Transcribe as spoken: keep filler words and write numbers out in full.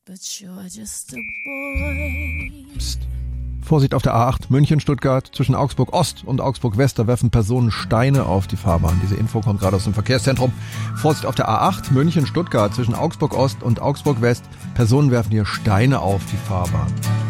but you're just a boy. Psst. Vorsicht auf der A acht, München-Stuttgart, zwischen Augsburg-Ost und Augsburg-West, da werfen Personen Steine auf die Fahrbahn. Diese Info kommt gerade aus dem Verkehrszentrum. Vorsicht auf der A acht, München-Stuttgart, zwischen Augsburg-Ost und Augsburg-West, Personen werfen hier Steine auf die Fahrbahn.